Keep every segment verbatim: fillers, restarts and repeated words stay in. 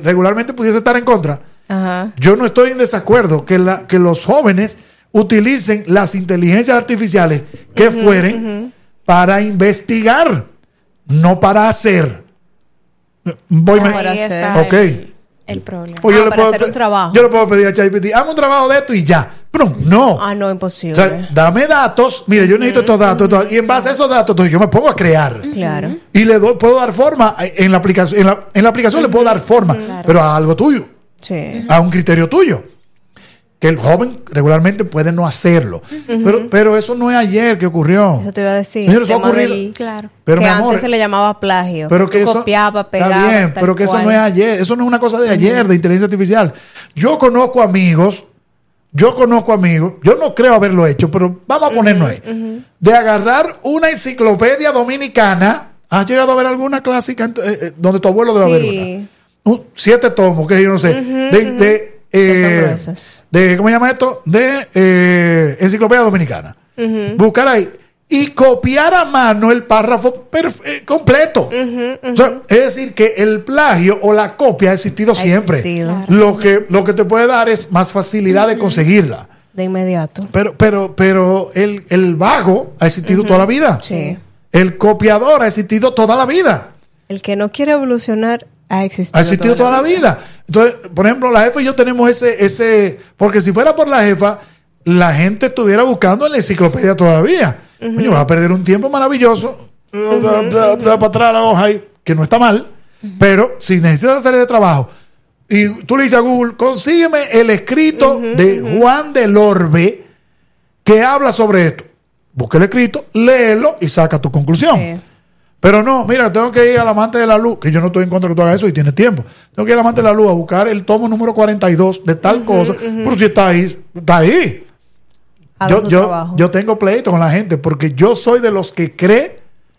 regularmente pudiese estar en contra. Ajá. Yo no estoy en desacuerdo que, la, que los jóvenes utilicen las inteligencias artificiales que uh-huh, fueren uh-huh. para investigar, no para hacer. Voy no, me... para hacer. Ok. El, el problema. O yo ah, le para puedo, hacer un trabajo. Yo le puedo pedir a ChatGPT, hazme un trabajo de esto y ya. Pero no. Ah, no, imposible. O sea, dame datos. Mire, yo necesito uh-huh, estos datos. Uh-huh. Y en base a esos datos, entonces yo me pongo a crear. Claro. Y le doy, puedo dar forma en la aplicación. En la, en la aplicación uh-huh, le puedo dar forma, claro. pero a algo tuyo. Sí. A un criterio tuyo. Que el joven regularmente puede no hacerlo. Uh-huh. Pero, pero eso no es ayer que ocurrió. Eso te iba a decir. Señor, eso ha ocurrido. Del, claro. Pero, que mi amor, antes se le llamaba plagio. Pero que, que eso copiaba, pegaba. Está bien, pero que cual. eso no es ayer. Eso no es una cosa de ayer, uh-huh. de inteligencia artificial. Yo conozco amigos. Yo conozco amigos, yo no creo haberlo hecho, pero vamos a ponernos ahí. Uh-huh. De agarrar una enciclopedia dominicana. ¿Has llegado a ver alguna clásica eh, donde tu abuelo debe sí. haber una? Un, siete tomos, que yo no sé. Uh-huh, de, uh-huh. de, eh, de, ¿cómo se llama esto? De eh, enciclopedia dominicana. Uh-huh. Buscar ahí. Y copiar a mano el párrafo perf- eh, completo. Uh-huh, uh-huh. O sea, es decir, que el plagio o la copia ha existido ha siempre. Existido. Claro. Lo que, lo que te puede dar es más facilidad uh-huh. de conseguirla. De inmediato. Pero, pero, pero el, el vago ha existido uh-huh. toda la vida. Sí. El copiador ha existido toda la vida. El que no quiere evolucionar ha existido. Ha existido toda, toda la, vida. la vida. Entonces, por ejemplo, la jefa y yo tenemos ese, ese, porque si fuera por la jefa, la gente estuviera buscando en la enciclopedia todavía. Uh-huh. Coño, vas a perder un tiempo maravilloso. Uh-huh. Da, da, da para atrás la hoja ahí, que no está mal. Uh-huh. Pero si necesitas salir de trabajo y tú le dices a Google, consígueme el escrito uh-huh, de uh-huh. Juan del Orbe que habla sobre esto. Busca el escrito, léelo y saca tu conclusión. Sí. Pero no, mira, tengo que ir al Amante de la Luz, que yo no estoy en contra de que tú hagas eso y tienes tiempo. Tengo que ir al Amante de la Luz a buscar el tomo número cuarenta y dos de tal uh-huh, cosa. Uh-huh. Pero si está ahí, está ahí. Yo, yo, yo tengo pleito con la gente porque yo soy de los que cree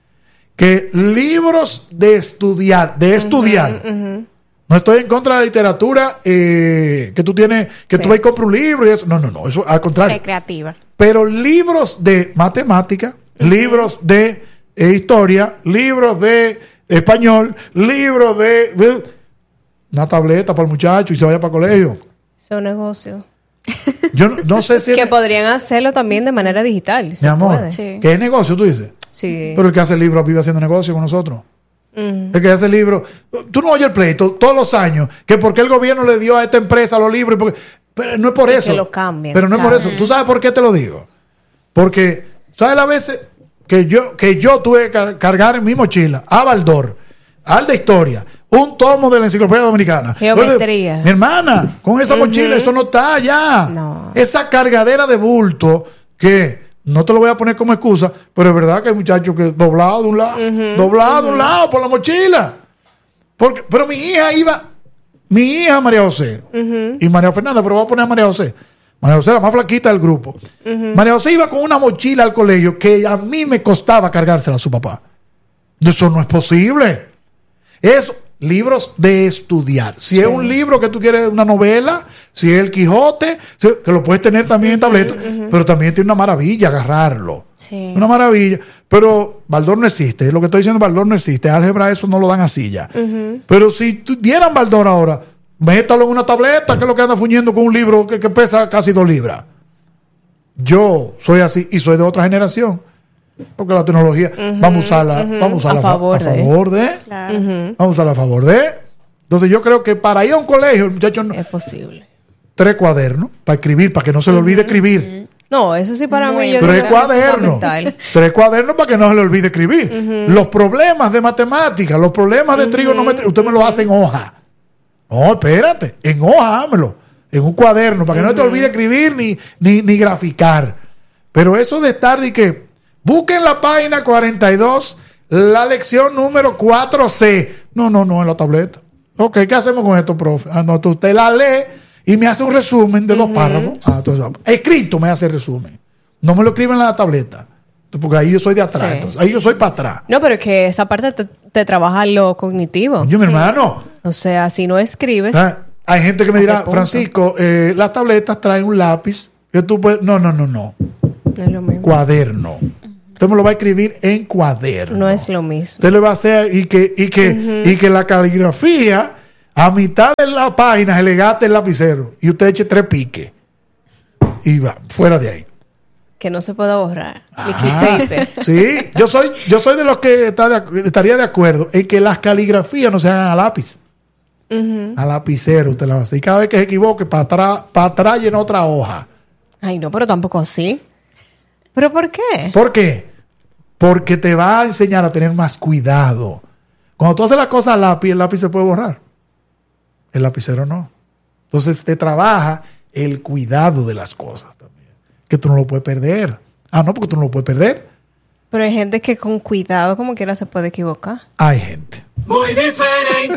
que libros de estudiar, de estudiar, uh-huh, uh-huh. no estoy en contra de la literatura eh, que tú tienes, que sí. tú vas y compras un libro y eso. No, no, no, eso al contrario. Recreativa. Pero libros de matemática, uh-huh. libros de eh, historia, libros de español, libros de, de una tableta para el muchacho y se vaya para el colegio. Es un negocio. Yo no, no sé si... que el... podrían hacerlo también de manera digital. Mi amor, sí. ¿qué es negocio, tú dices? Sí. Pero el que hace el libro vive haciendo negocio con nosotros. Uh-huh. El que hace el libro... Tú no oyes el pleito todos los años, que porque el gobierno le dio a esta empresa los libros, y porque, pero no es por y eso. Que lo cambien. Pero no claro. es por eso. ¿Tú sabes por qué te lo digo? Porque, ¿sabes las veces que yo, que yo tuve que cargar en mi mochila a Baldor, al de historia, un tomo de la enciclopedia dominicana? Geometría. Entonces, mi hermana, con esa uh-huh. mochila, eso no está ya. No. Esa cargadera de bulto que no te lo voy a poner como excusa, pero es verdad que hay muchachos que doblado de un lado, uh-huh. doblado de uh-huh. un lado por la mochila. Porque, pero mi hija iba, mi hija María José uh-huh. y María Fernanda, pero voy a poner a María José. María José, la más flaquita del grupo. Uh-huh. María José iba con una mochila al colegio que a mí me costaba cargársela a su papá. Eso no es posible. Eso, libros de estudiar. Si sí. es un libro que tú quieres, una novela, si es el Quijote, que lo puedes tener también en tableta, uh-huh. pero también tiene una maravilla agarrarlo. Sí. Una maravilla. Pero Baldor no existe. Lo que estoy diciendo, Baldor no existe. Álgebra, eso no lo dan así ya. Uh-huh. Pero si tú dieran Baldor ahora, métalo en una tableta, que es lo que anda fuñendo con un libro que, que pesa casi dos libras. Yo soy así y soy de otra generación. Porque la tecnología, uh-huh, vamos a usarla, uh-huh. vamos a usarla a favor, a favor de, de claro. uh-huh. vamos a usarla a favor de. Entonces yo creo que para ir a un colegio, el muchacho no, es posible. Tres cuadernos para escribir, para que no se le olvide uh-huh. escribir. No, eso sí para Muy mí. Yo tres cuadernos. Tres cuadernos para que no se le olvide escribir. Uh-huh. Los problemas de matemáticas, los problemas de uh-huh. trigonometría, usted me lo hace en hoja. No, espérate, en hoja hámelo, en un cuaderno, para que uh-huh. no te olvide escribir ni, ni, ni graficar. Pero eso de estar y que busquen la página cuarenta y dos, la lección número cuatro C. No, no, no, en la tableta. Ok, ¿qué hacemos con esto, profe? Ah, no, usted la lee y me hace un resumen de uh-huh. dos párrafos. Ah, entonces, escrito me hace el resumen. No me lo escribe en la tableta. Porque ahí yo soy de atrás. Sí. Entonces, ahí yo soy para atrás. No, pero es que esa parte te, te trabaja lo cognitivo. Yo, mi sí. hermano. O sea, si no escribes. Ah, hay gente que me dirá, Francisco, eh, las tabletas traen un lápiz que tú puedes. No, no, no, no. No es lo mismo. Cuaderno. Usted me lo va a escribir en cuaderno. No es lo mismo. Usted le va a hacer y que, y que, uh-huh. y que la caligrafía A mitad de la página se le gasta el lapicero y usted eche tres piques. Y va, fuera de ahí. Que no se pueda borrar. Ah, sí, yo soy, yo soy de los que está de, estaría de acuerdo en que las caligrafías no se hagan a lápiz. Uh-huh. A lapicero usted la va a hacer. Y cada vez que se equivoque, para atrás, para atrás llena otra hoja. Ay, no, pero tampoco así. ¿Pero por qué? ¿Por qué? Porque te va a enseñar a tener más cuidado. Cuando tú haces las cosas a lápiz, el lápiz se puede borrar. El lapicero no. Entonces te trabaja el cuidado de las cosas también. Que tú no lo puedes perder. Ah, no, porque tú no lo puedes perder. Pero hay gente que con cuidado como quiera se puede equivocar. Hay gente. Muy diferente.